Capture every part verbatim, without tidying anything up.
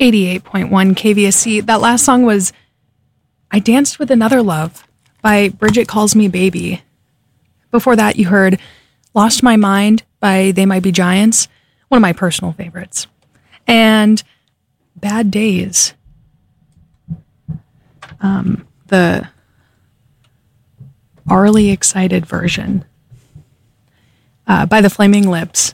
eighty-eight point one K V S C. That last song was I Danced with Another Love by Bridget Calls Me Baby. Before that, you heard Lost My Mind by They Might Be Giants, one of my personal favorites. And Bad Days, um, the Arly Excited version uh, by the Flaming Lips.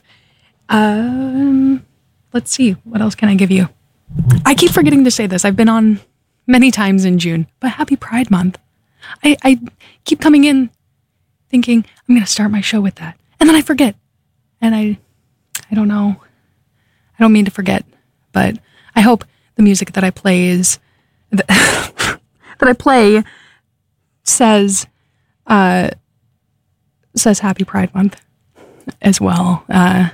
Um, let's see, what else can I give you? I keep forgetting to say this. I've been on many times in June, but happy Pride Month. I, I keep coming in thinking I'm going to start my show with that. And then I forget. And I, I don't know. I don't mean to forget, but I hope the music that I play is, that, that I play says, uh, says happy Pride Month as well. Uh,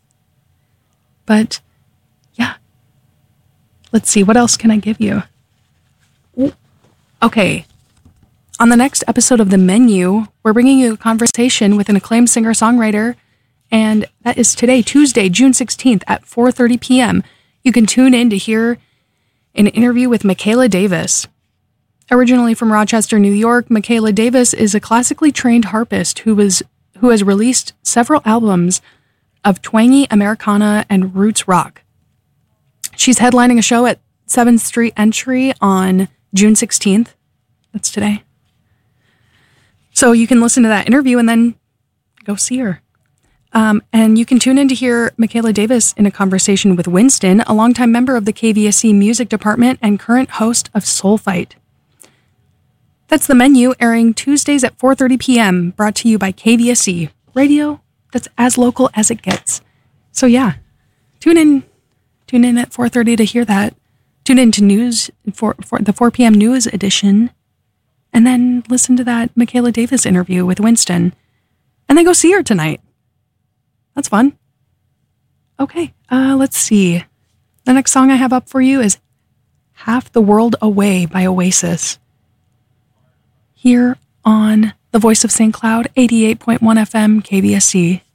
but yeah, let's see. What else can I give you? Ooh. Okay. On the next episode of The Menu, we're bringing you a conversation with an acclaimed singer-songwriter, and that is today, Tuesday, June sixteenth at four thirty p.m. You can tune in to hear an interview with Michaela Davis. Originally from Rochester, New York, Michaela Davis is a classically trained harpist who was who has released several albums of twangy Americana and roots rock. She's headlining a show at seventh Street Entry on June sixteenth. That's today. So you can listen to that interview and then go see her. Um, and you can tune in to hear Michaela Davis in a conversation with Winston, a longtime member of the K V S C music department and current host of Soul Fight. That's The Menu, airing Tuesdays at four thirty p.m., brought to you by K V S C, radio that's as local as it gets. So yeah, tune in, tune in at four thirty to hear that. Tune in to news for, for the four p.m. news edition, and then listen to that Michaela Davis interview with Winston, and then go see her tonight. That's fun. Okay, uh, let's see. The next song I have up for you is Half the World Away by Oasis. Here on the Voice of Saint Cloud, eighty-eight point one F M, K V S C.